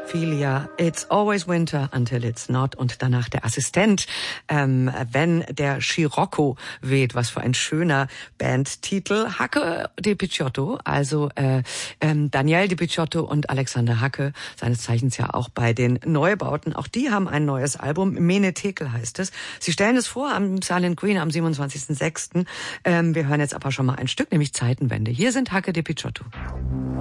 Ophelia, It's Always Winter Until It's Not, und danach der Assistent, wenn der Scirocco weht. Was für ein schöner Bandtitel. Hacke de Picciotto, also Daniel de Picciotto und Alexander Hacke, seines Zeichens ja auch bei den Neubauten. Auch die haben ein neues Album, Mene Tekel heißt es. Sie stellen es vor am Silent Green am 27.06. Wir hören jetzt aber schon mal ein Stück, nämlich Zeitenwende. Hier sind Hacke de Picciotto.